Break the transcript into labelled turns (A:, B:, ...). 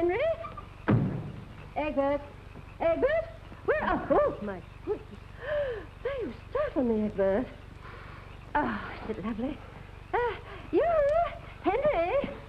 A: Henry. Egbert. Egbert? Where? Oh, my goodness. Oh, you startled me, Egbert. Oh, is it lovely? You, Henry.